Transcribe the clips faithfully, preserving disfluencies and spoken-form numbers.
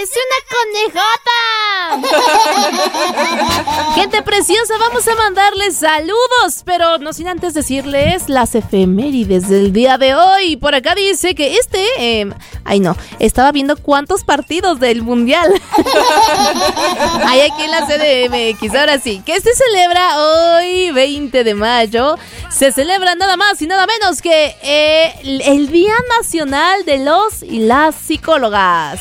¡Parece una conejota! Gente preciosa, vamos a mandarles saludos, pero no sin antes decirles las efemérides del día de hoy. Por acá dice que este... Eh, ay no, estaba viendo cuántos partidos del Mundial. Hay aquí en la C D M X, ahora sí. Que se celebra hoy, veinte de mayo. Se celebra nada más y nada menos que eh, el Día Nacional de los y las Psicólogas.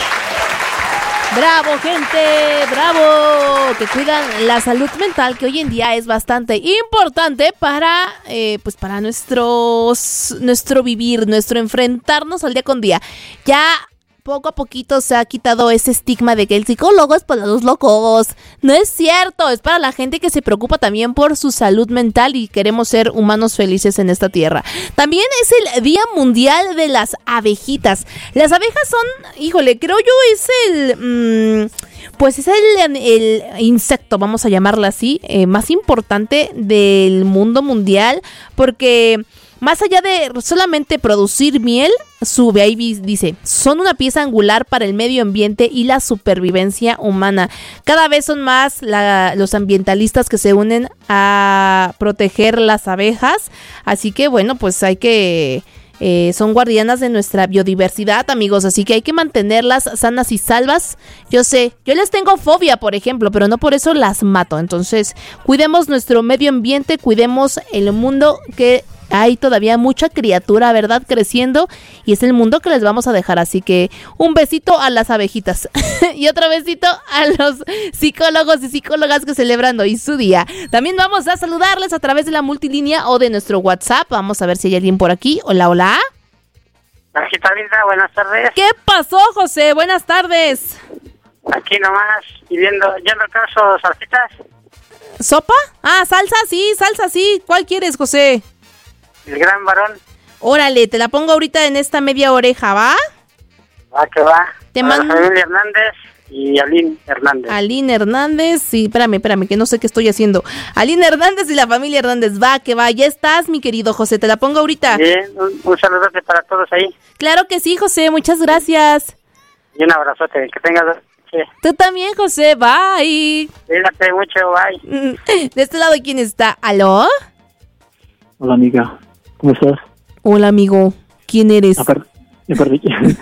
¡Bravo, gente! ¡Bravo! Que cuidan la salud mental, que hoy en día es bastante importante para, eh, pues para nuestros, nuestro vivir, nuestro enfrentarnos al día con día. Ya poco a poquito se ha quitado ese estigma de que el psicólogo es para los locos. No es cierto, es para la gente que se preocupa también por su salud mental y queremos ser humanos felices en esta tierra. También es el Día Mundial de las Abejitas. Las abejas son, híjole, creo yo es el... Mmm, pues es el, el insecto, vamos a llamarlo así, eh, más importante del mundo mundial, porque... más allá de solamente producir miel, sube ahí dice, son una pieza angular para el medio ambiente y la supervivencia humana. Cada vez son más la, los ambientalistas que se unen a proteger las abejas. Así que bueno, pues hay que... Eh, son guardianas de nuestra biodiversidad, amigos, así que hay que mantenerlas sanas y salvas. Yo sé, yo les tengo fobia, por ejemplo, pero no por eso las mato. Entonces, cuidemos nuestro medio ambiente, cuidemos el mundo, que hay todavía mucha criatura, ¿verdad?, creciendo, y es el mundo que les vamos a dejar. Así que un besito a las abejitas y otro besito a los psicólogos y psicólogas que celebran hoy su día. También vamos a saludarles a través de la multilínea o de nuestro WhatsApp. Vamos a ver si hay alguien por aquí. Hola, hola. Aquí está Linda, buenas tardes. ¿Qué pasó, José? Buenas tardes. Aquí nomás, y viendo, yendo caso, salsitas. ¿Sopa? Ah, salsa, sí, salsa, sí. ¿Cuál quieres, José? El gran varón. Órale, te la pongo ahorita en esta media oreja, ¿va? Va que va. Te Para mando... la familia Hernández y Aline Hernández. Aline Hernández, sí, espérame, espérame, que no sé qué estoy haciendo. Aline Hernández y la familia Hernández, va que va. Ya estás, mi querido José, te la pongo ahorita. Bien, un, un saludote para todos ahí. Claro que sí, José, muchas gracias. Y un abrazote, que tengas... Sí. Tú también, José, bye. Cuídate mucho, bye. De este lado, ¿quién está? ¿Aló? Hola, amiga. ¿Cómo estás? Hola, amigo. ¿Quién eres? Aparte, aparte,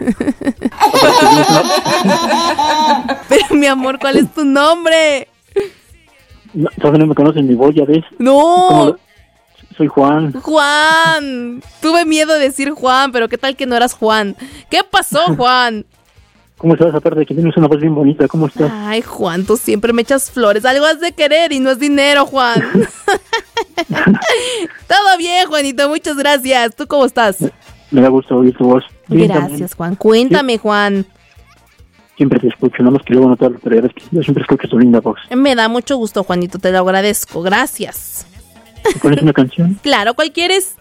Pero, mi amor, ¿cuál es tu nombre? No, todavía no me conocen mi voz, ¿ya ves? No. Soy Juan. Juan. Tuve miedo de decir Juan, pero ¿qué tal que no eras Juan? ¿Qué pasó, Juan? ¿Cómo estás? Aparte de que tienes una voz bien bonita, ¿cómo estás? Ay, Juan, tú siempre me echas flores. Algo has de querer y no es dinero, Juan. Todo bien, Juanito, muchas gracias. ¿Tú cómo estás? Me da gusto oír tu voz. Bien, gracias, también. Juan. Cuéntame, sí. Juan. Siempre te escucho, nada más que luego no te hablo, pero ya ves que yo siempre escucho tu linda voz. Me da mucho gusto, Juanito, te lo agradezco. Gracias. ¿Me pones una canción? Claro, ¿cuál quieres?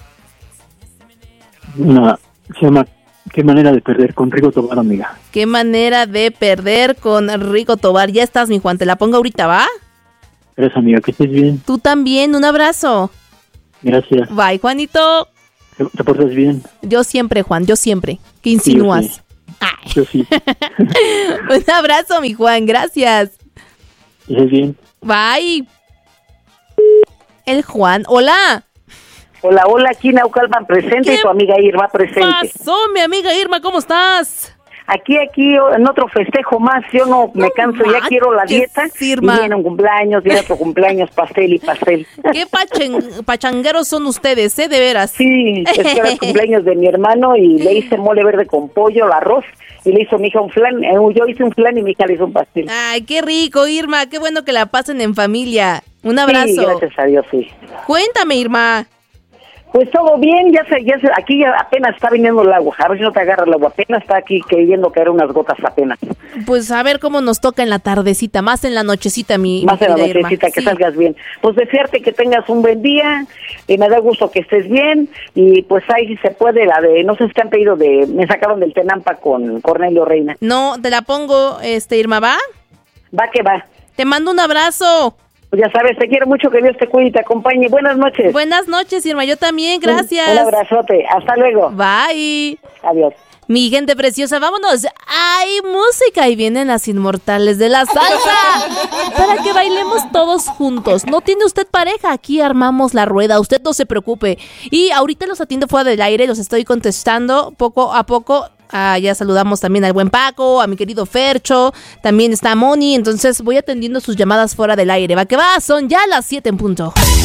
Una, se llama... ¿Qué manera de perder con Rigo Tobar, amiga? ¿Qué manera de perder con Rigo Tobar? Ya estás, mi Juan, te la pongo ahorita, ¿va? Gracias, amiga, que estés bien. Tú también, un abrazo. Gracias. Bye, Juanito. ¿Te, te portas bien? Yo siempre, Juan, yo siempre. ¿Qué insinúas? Sí, yo sí. Yo sí. Un abrazo, mi Juan, gracias. Que estés bien. Bye. El Juan, hola. Hola, hola, aquí Naucalpan presente y tu amiga Irma presente. ¿Qué pasó, mi amiga Irma? ¿Cómo estás? Aquí, aquí, en otro festejo más, yo no me canso, no ya quiero la dieta. Irma. Y viene un cumpleaños, viene otro cumpleaños, pastel y pastel. ¿Qué pachen, pachangueros son ustedes, eh? De veras. Sí, es que era el cumpleaños de mi hermano y le hice mole verde con pollo, el arroz, y le hizo mi hija un flan, yo hice un flan y mi hija le hizo un pastel. Ay, qué rico, Irma, qué bueno que la pasen en familia. Un abrazo. Sí, gracias a Dios, sí. Cuéntame, Irma. Pues todo bien, ya sé, ya sé, aquí ya apenas está viniendo el agua, a ver si no te agarra el agua, apenas está aquí queriendo caer unas gotas apenas. Pues a ver cómo nos toca en la tardecita, más en la nochecita, mi Más mi en la nochecita, Irma. que Sí. salgas bien. Pues desearte que tengas un buen día, y me da gusto que estés bien, y pues ahí si se puede, la de, no sé si te han pedido de, me sacaron del Tenampa con Cornelio Reina. No, te la pongo, este, Irma, ¿va? Va que va. Te mando un abrazo. Pues ya sabes, te quiero mucho, que Dios te cuide y te acompañe. Buenas noches. Buenas noches, Irma, yo también, gracias. Un, un abrazote, hasta luego. Bye. Adiós. Mi gente preciosa, vámonos. Hay música y vienen las inmortales de la salsa para que bailemos todos juntos. No tiene usted pareja, aquí armamos la rueda, usted no se preocupe. Y ahorita los atiendo fuera del aire, los estoy contestando poco a poco. Ah, ya saludamos también al buen Paco, a mi querido Fercho, también está Moni, entonces voy atendiendo sus llamadas fuera del aire. Va que va, son ya las siete en punto.